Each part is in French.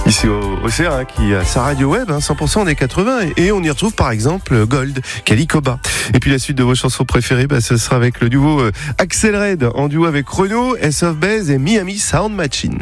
Ici au CR, qui a sa radio web, 100% des 80, et on y retrouve par exemple Gold, Kali Koba. Et puis la suite de vos chansons préférées, ce sera avec le duo Axel Red, en duo avec Renaud, S of Base et Miami Sound Machine.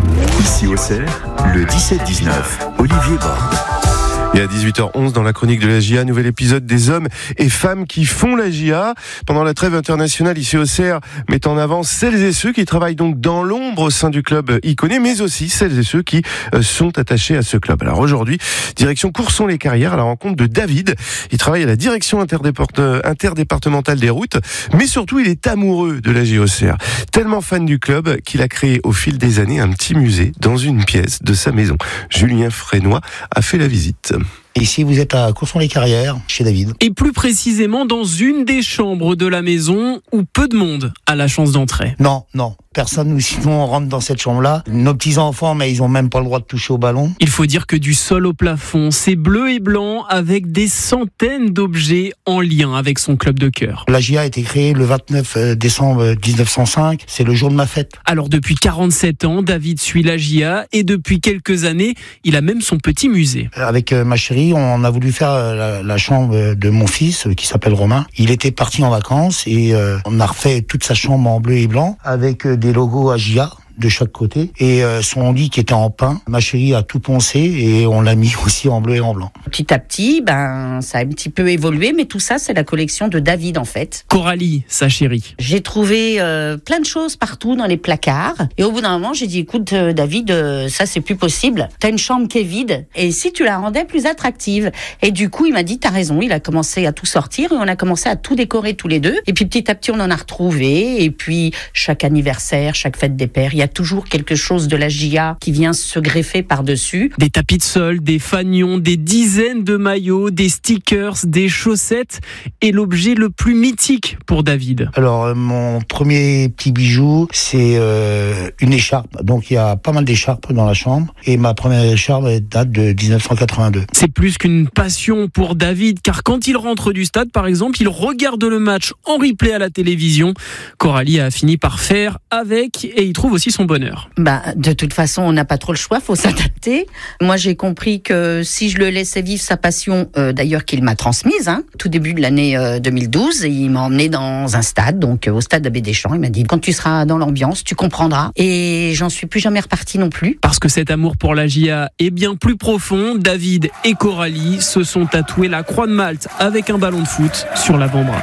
Ici au CR, le 17-19, Olivier Borde. Et à 18h11, dans la chronique de la JA, nouvel épisode des hommes et femmes qui font la JA. Pendant la trêve internationale ici au CR, met en avant celles et ceux qui travaillent donc dans l'ombre au sein du club Iconé, mais aussi celles et ceux qui sont attachés à ce club. Alors aujourd'hui, direction Courson-les-Carrières à la rencontre de David. Il travaille à la direction interdépartementale des routes, mais surtout il est amoureux de la JOCR. Tellement fan du club qu'il a créé au fil des années un petit musée dans une pièce de sa maison. Julien Frénois a fait la visite. Ici, vous êtes à Courson-les-Carrières, chez David. Et plus précisément dans une des chambres de la maison où peu de monde a la chance d'entrer. Non. Personne, nous, sinon on rentre dans cette chambre-là. Nos petits-enfants, mais ils ont même pas le droit de toucher au ballon. Il faut dire que du sol au plafond, c'est bleu et blanc avec des centaines d'objets en lien avec son club de cœur. La JA a été créée le 29 décembre 1905. C'est le jour de ma fête. Alors depuis 47 ans, David suit la JA et depuis quelques années, il a même son petit musée. Avec ma chérie, on a voulu faire la chambre de mon fils qui s'appelle Romain. Il était parti en vacances et on a refait toute sa chambre en bleu et blanc avec des logos AJA de chaque côté et son lit qui était en pin. Ma chérie a tout poncé et on l'a mis aussi en bleu et en blanc. Petit à petit, ça a un petit peu évolué, mais tout ça, c'est la collection de David en fait. Coralie, sa chérie. J'ai trouvé plein de choses partout dans les placards et au bout d'un moment, j'ai dit écoute David, ça c'est plus possible. T'as une chambre qui est vide et si tu la rendais plus attractive. Et du coup, il m'a dit t'as raison. Il a commencé à tout sortir et on a commencé à tout décorer tous les deux. Et puis petit à petit, on en a retrouvé. Et puis chaque anniversaire, chaque fête des pères, il y a toujours quelque chose de la JA qui vient se greffer par-dessus. Des tapis de sol, des fanions, des dizaines de maillots, des stickers, des chaussettes et l'objet le plus mythique pour David. Alors, mon premier petit bijou, c'est une écharpe. Donc, il y a pas mal d'écharpes dans la chambre. Et ma première écharpe date de 1982. C'est plus qu'une passion pour David, car quand il rentre du stade, par exemple, il regarde le match en replay à la télévision. Coralie a fini par faire avec et il trouve aussi son bonheur. De toute façon, on n'a pas trop le choix, faut s'adapter. Moi, j'ai compris que si je le laissais vivre sa passion, d'ailleurs qu'il m'a transmise, tout début de l'année 2012, il m'a emmené dans un stade, donc au stade d'Abbé Deschamps. Il m'a dit quand tu seras dans l'ambiance, tu comprendras. Et j'en suis plus jamais repartie non plus. Parce que cet amour pour la JA est bien plus profond, David et Coralie se sont tatoués la croix de Malte avec un ballon de foot sur l'avant-bras.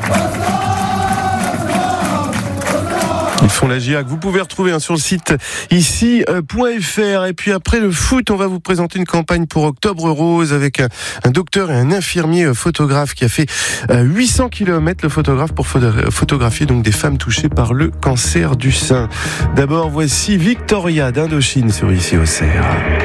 Ils font la JA que vous pouvez retrouver sur le site ici.fr. Et puis après le foot, on va vous présenter une campagne pour Octobre Rose avec un docteur et un infirmier photographe qui a fait 800 km, le photographe, pour photographier donc des femmes touchées par le cancer du sein. D'abord, voici Victoria d'Indochine sur Ici au CR.